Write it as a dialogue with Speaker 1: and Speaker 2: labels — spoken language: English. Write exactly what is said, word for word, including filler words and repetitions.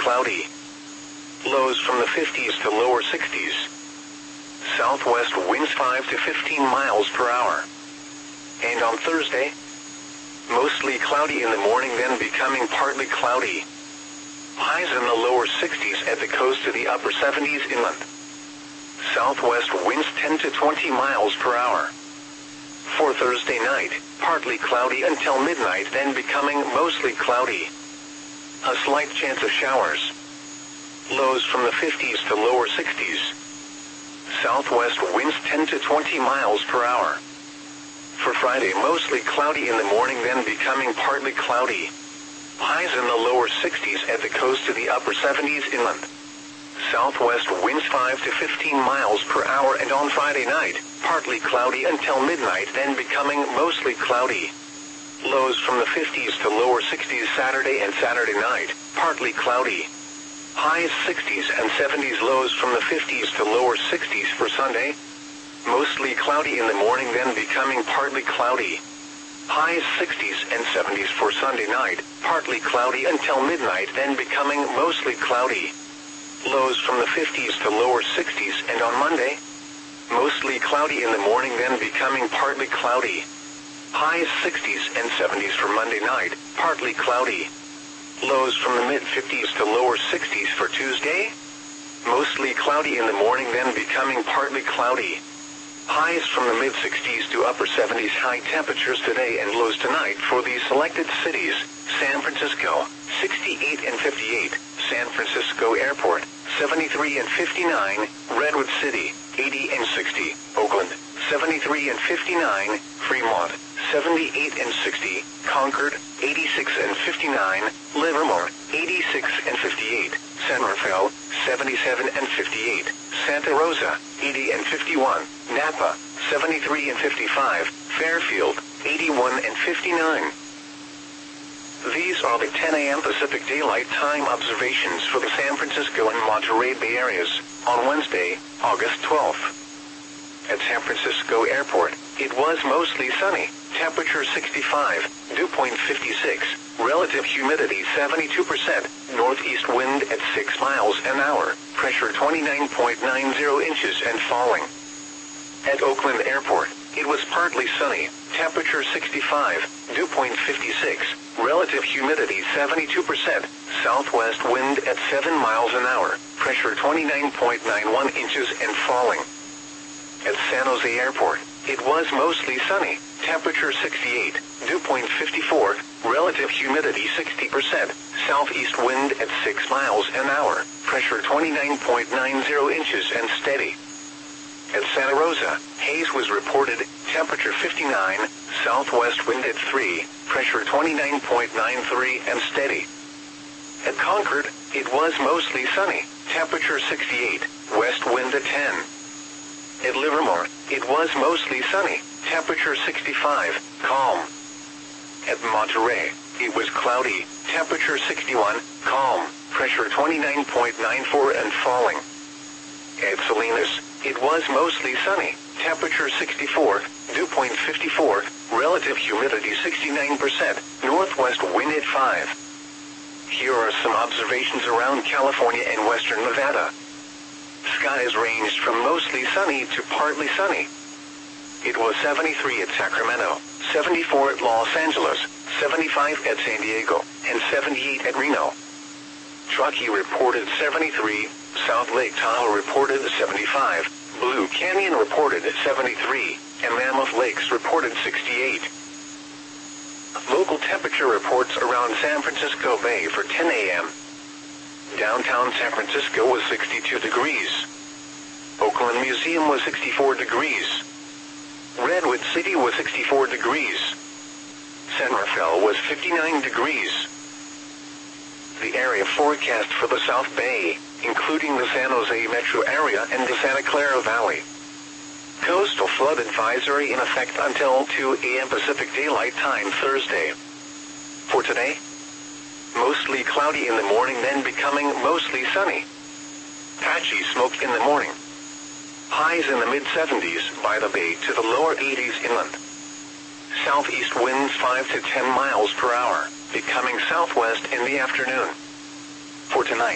Speaker 1: cloudy. Lows from the fifties to lower sixties. Southwest winds five to fifteen miles per hour. And on Thursday, mostly cloudy in the morning, then becoming partly cloudy. Highs in the lower sixties at the coast to the upper seventies inland. Southwest winds ten to twenty miles per hour. For Thursday night, partly cloudy until midnight, then becoming mostly cloudy. A slight chance of showers. Lows from the fifties to lower sixties. Southwest winds ten to twenty miles per hour. For Friday, mostly cloudy in the morning, then becoming partly cloudy. Highs in the lower sixties at the coast to the upper seventies inland. Southwest winds five to fifteen miles per hour, and on Friday night, partly cloudy until midnight, then becoming mostly cloudy. Lows from the fifties to lower sixties Saturday and Saturday night, partly cloudy. Highs sixties and seventies, lows from the fifties to lower sixties for Sunday. Mostly cloudy in the morning, then becoming partly cloudy. Highs sixties and seventies for Sunday night, partly cloudy until midnight, then becoming mostly cloudy. Lows from the fifties to lower sixties, and on Monday, mostly cloudy in the morning, then becoming partly cloudy. Highs sixties and seventies for Monday night, partly cloudy. Lows from the mid-fifties to lower sixties for Tuesday. Mostly cloudy in the morning, then becoming partly cloudy. Highs from the mid-sixties to upper seventies. High temperatures today and lows tonight for these selected cities: San Francisco, sixty-eight and fifty-eight, San Francisco Airport, seventy-three and fifty-nine, Redwood City, eighty and sixty, Oakland, seventy-three and fifty-nine, Fremont, seventy-eight and sixty, Concord, eighty-six and fifty-nine, Livermore, eighty-six and fifty-eight, San Rafael, seventy-seven and fifty-eight, Santa Rosa, eighty and fifty-one, Napa, seventy-three and fifty-five, Fairfield, eighty-one and fifty-nine. These are the ten a m Pacific Daylight Time observations for the San Francisco and Monterey Bay areas on Wednesday, August twelfth. At San Francisco Airport, it was mostly sunny, temperature sixty-five, dew point fifty-six, relative humidity seventy-two percent, northeast wind at six miles an hour, pressure twenty-nine point nine zero inches and falling. At Oakland Airport, it was partly sunny, temperature sixty-five, dew point fifty-six, relative humidity seventy-two percent, southwest wind at seven miles an hour, pressure twenty-nine point nine one inches and falling. At San Jose Airport, it was mostly sunny, temperature sixty-eight, dew point fifty-four, relative humidity sixty percent, southeast wind at six miles an hour, pressure twenty-nine point nine zero inches and steady. At Santa Rosa, haze was reported, temperature fifty-nine, southwest wind at three, pressure twenty-nine point nine three and steady. At Concord, it was mostly sunny, temperature sixty-eight, west wind at ten. At Livermore, it was mostly sunny, temperature sixty-five, calm. At Monterey, it was cloudy, temperature sixty-one, calm, pressure twenty-nine point nine four and falling. At Salinas, it was mostly sunny, temperature sixty-four, dew point fifty-four, relative humidity sixty-nine percent, northwest wind at five. Here are some observations around California and western Nevada. Skies ranged from mostly sunny to partly sunny. It was seventy-three at Sacramento, seventy-four at Los Angeles, seventy-five at San Diego, and seventy-eight at Reno. Truckee reported seventy-three, South Lake Tahoe reported seventy-five, Blue Canyon reported seventy-three, and Mammoth Lakes reported sixty-eight. Local temperature reports around San Francisco Bay for ten a m Downtown San Francisco was sixty-two degrees. Oakland Museum was sixty-four degrees. Redwood City was sixty-four degrees. San Rafael was fifty-nine degrees. The area forecast for the South Bay, including the San Jose metro area and the Santa Clara Valley. Coastal flood advisory in effect until two a m Pacific Daylight Time Thursday. For today, mostly cloudy in the morning, then becoming mostly sunny. Patchy smoke in the morning. Highs in the mid seventies by the bay to the lower eighties inland. Southeast winds five to ten miles per hour, becoming southwest in the afternoon. For tonight,